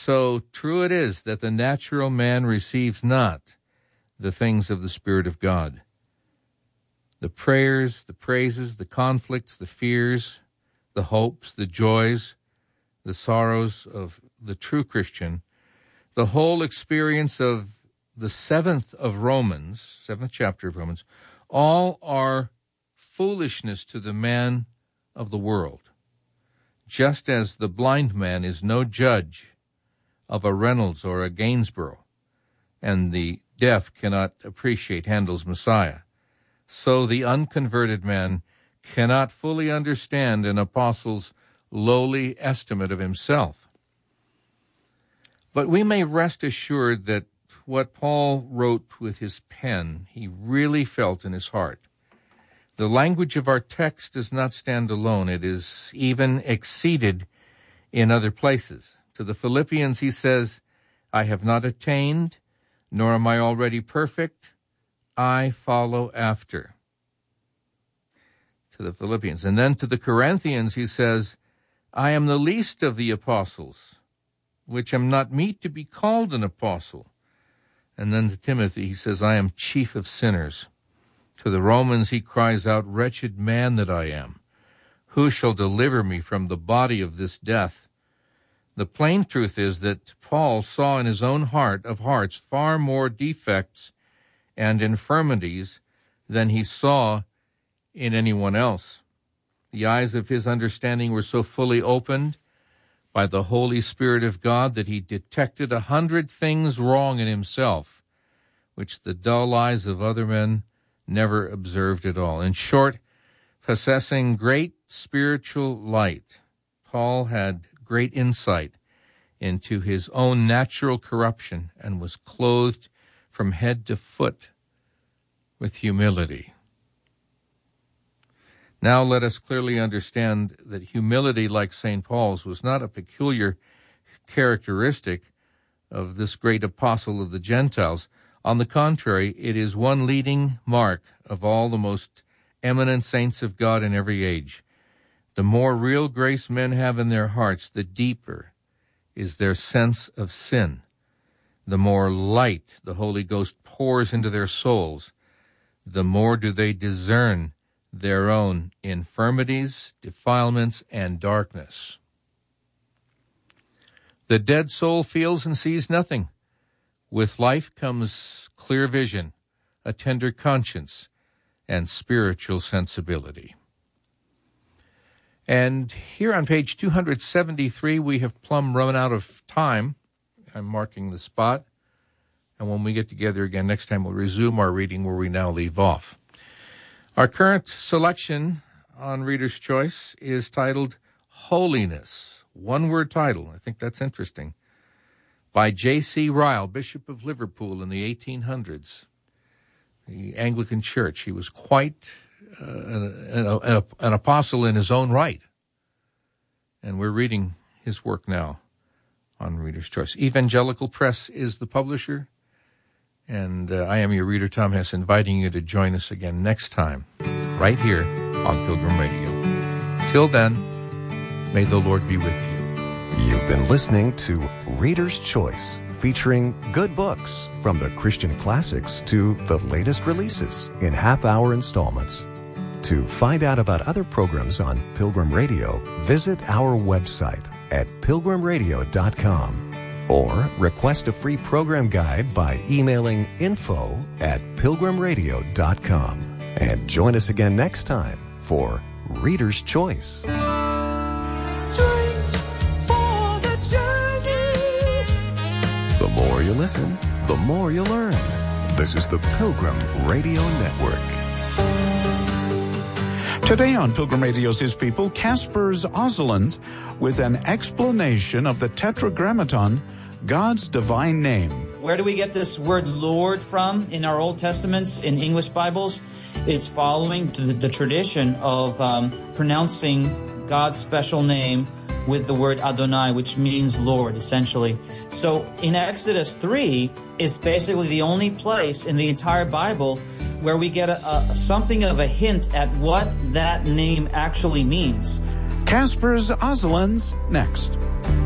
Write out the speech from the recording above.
so true it is that the natural man receives not the things of the Spirit of God. The prayers, the praises, the conflicts, the fears, the hopes, the joys, the sorrows of the true Christian, the whole experience of the seventh chapter of Romans, all are foolishness to the man of the world, just as the blind man is no judge of a Reynolds or a Gainsborough, and the deaf cannot appreciate Handel's Messiah. So the unconverted man cannot fully understand an apostle's lowly estimate of himself. But we may rest assured that what Paul wrote with his pen, he really felt in his heart. The language of our text does not stand alone. It is even exceeded in other places. To the Philippians he says, I have not attained, nor am I already perfect. I follow after. To the Philippians. And then to the Corinthians he says, I am the least of the apostles, which am not meet to be called an apostle. And then to Timothy he says, I am chief of sinners. To the Romans he cries out, wretched man that I am. Who shall deliver me from the body of this death? The plain truth is that Paul saw in his own heart of hearts far more defects and infirmities than he saw in anyone else. The eyes of his understanding were so fully opened by the Holy Spirit of God that he detected 100 things wrong in himself, which the dull eyes of other men never observed at all. In short, possessing great spiritual light, Paul had great insight into his own natural corruption and was clothed from head to foot with humility. Now let us clearly understand that humility, like St. Paul's, was not a peculiar characteristic of this great apostle of the Gentiles. On the contrary, it is one leading mark of all the most eminent saints of God in every age. The more real grace men have in their hearts, the deeper is their sense of sin. The more light the Holy Ghost pours into their souls, the more do they discern their own infirmities, defilements, and darkness. The dead soul feels and sees nothing. With life comes clear vision, a tender conscience, and spiritual sensibility. And here on page 273, we have plumb run out of time. I'm marking the spot. And when we get together again next time, we'll resume our reading where we now leave off. Our current selection on Reader's Choice is titled Holiness. One-word title. I think that's interesting. By J.C. Ryle, Bishop of Liverpool in the 1800s. The Anglican Church. He was quite an apostle in his own right. And we're reading his work now on Reader's Choice. Evangelical Press is the publisher. And I am your reader, Tom Hess, inviting you to join us again next time, right here on Pilgrim Radio. Till then, may the Lord be with you. You've been listening to Reader's Choice, featuring good books from the Christian classics to the latest releases in half-hour installments. To find out about other programs on Pilgrim Radio, visit our website at pilgrimradio.com. Or request a free program guide by emailing info@pilgrimradio.com. And join us again next time for Reader's Choice. Strength for the journey. The more you listen, the more you learn. This is the Pilgrim Radio Network. Today on Pilgrim Radio's His People, Casper's Ozoland with an explanation of the Tetragrammaton, God's divine name. Where do we get this word Lord from in our Old Testaments, in English Bibles? It's following the tradition of pronouncing God's special name with the word Adonai, which means Lord, essentially. So in Exodus 3 is basically the only place in the entire Bible where we get something of a hint at what that name actually means. Casper's Ozolands next.